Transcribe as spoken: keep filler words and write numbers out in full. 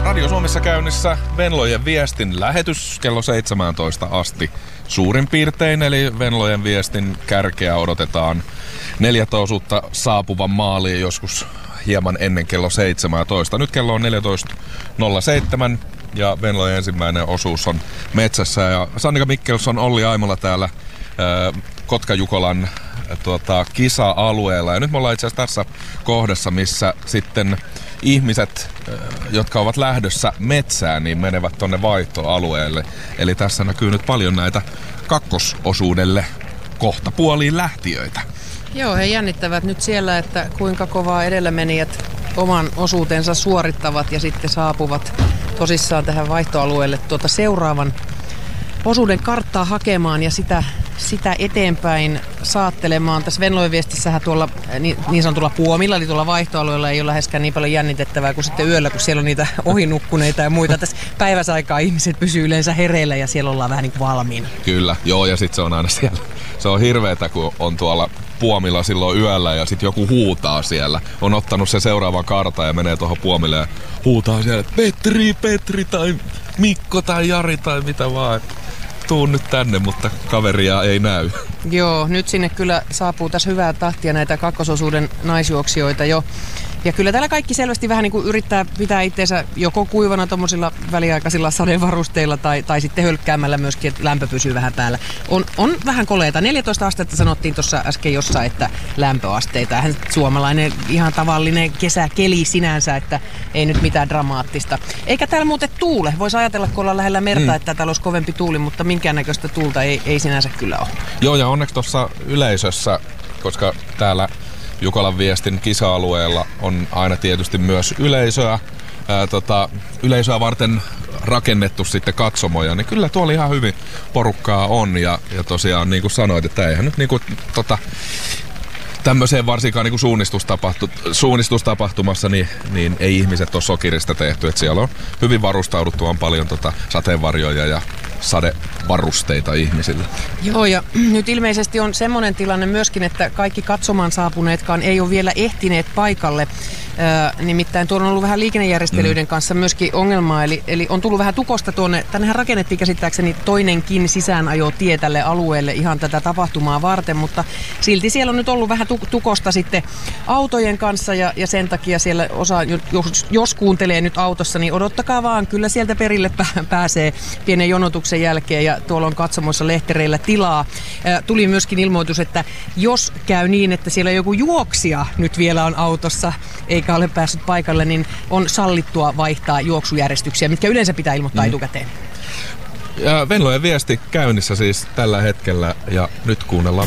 Radio Suomessa käynnissä Venlojen viestin lähetys kello seitsemäntoista asti suurin piirtein, eli Venlojen viestin kärkeä odotetaan neljättä osuutta saapuvan maaliin joskus hieman ennen kello seitsemäntoista. Nyt kello on neljätoista nolla seitsemän ja Venlojen ensimmäinen osuus on metsässä ja Sannika Mikkelson, Olli Aimola täällä äh, Kotka-Jukolan äh, tuota, kisa-alueella. Ja nyt me ollaan itse asiassa tässä kohdassa, missä sitten ihmiset, jotka ovat lähdössä metsään, niin menevät tonne vaihtoalueelle. Eli tässä näkyy nyt paljon näitä kakkososuudelle kohtapuoliin lähtiöitä. Joo, he jännittävät nyt siellä, että kuinka kovaa edellämenijät oman osuutensa suorittavat ja sitten saapuvat tosissaan tähän vaihtoalueelle tuota seuraavan osuuden karttaa hakemaan ja sitä, sitä eteenpäin saattelemaan. Tässä Venlojen viestissähän tuolla niin, niin sanotulla puomilla, eli tuolla vaihtoalueella ei ole läheskään niin paljon jännitettävää kuin sitten yöllä, kun siellä on niitä ohinukkuneita ja muita. Tässä päiväsaikaa ihmiset pysyy yleensä hereillä ja siellä ollaan vähän niin kuin valmiina. Kyllä, joo, ja sitten se on aina siellä. Se on hirveetä, kun on tuolla puomilla silloin yöllä ja sitten joku huutaa siellä. On ottanut se seuraavan kartan ja menee tuohon puomille ja huutaa siellä, että Petri, Petri tai Mikko tai Jari tai mitä vaan. Tuun nyt tänne, mutta kaveria ei näy. Joo, nyt sinne kyllä saapuu tässä hyvää tahtia näitä kakkososuuden naisjuoksijoita jo. Ja kyllä täällä kaikki selvästi vähän niin kuin yrittää pitää itseensä joko kuivana tommosilla väliaikaisilla sadevarusteilla tai, tai sitten hölkkäämällä myöskin, että lämpö pysyy vähän päällä. On, on vähän koleita. neljätoista astetta sanottiin tuossa äsken jossain, että lämpöasteita. Eihän suomalainen ihan tavallinen kesäkeli sinänsä, että ei nyt mitään dramaattista. Eikä täällä muuten tuule. Voisi ajatella, kun ollaan lähellä merta, mm. että täällä olisi kovempi tuuli, mutta minkäännäköistä tuulta ei, ei sinänsä kyllä ole. Joo, ja onneksi tuossa yleisössä, koska täällä Jukolan viestin kisa-alueella on aina tietysti myös yleisöä, ää, tota, yleisöä varten rakennettu sitten katsomoja, niin kyllä tuolla ihan hyvin porukkaa on ja, ja tosiaan niin kuin sanoit, että eihän nyt niin kuin, tota, tämmöiseen varsinkaan niin kuin suunnistustapahtu, suunnistustapahtumassa niin, niin ei ihmiset ole sokirista tehty, että siellä on hyvin varustauduttu, on paljon tota, sateenvarjoja ja sadevarusteita ihmisille. Joo, ja nyt ilmeisesti on semmoinen tilanne myöskin, että kaikki katsomaan saapuneetkaan ei ole vielä ehtineet paikalle. Ö, nimittäin tuolla on ollut vähän liikennejärjestelyiden mm. kanssa myöskin ongelmaa, eli, eli on tullut vähän tukosta tuonne. Tännehän rakennettiin käsittääkseni toinenkin sisäänajotie tälle alueelle ihan tätä tapahtumaa varten, mutta silti siellä on nyt ollut vähän tukosta sitten autojen kanssa ja, ja sen takia siellä osa, jos, jos kuuntelee nyt autossa, niin odottakaa vaan, kyllä sieltä perille pääsee pienen jonotuksen jälkeen ja tuolla on katsomoissa lehtereillä tilaa. Ä, tuli myöskin ilmoitus, että jos käy niin, että siellä joku juoksija nyt vielä on autossa eikä ole päässyt paikalle, niin on sallittua vaihtaa juoksujärjestyksiä, mitkä yleensä pitää ilmoittaa mm. etukäteen. Ja Venlojen viesti käynnissä siis tällä hetkellä ja nyt kuunnellaan